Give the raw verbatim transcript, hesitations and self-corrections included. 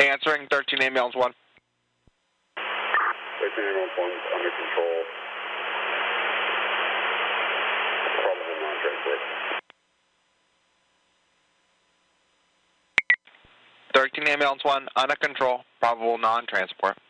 Answering thirteen ambulance one. thirteen ambulance one under control. Probable non-transport. thirteen ambulance one under control. Probable non-transport.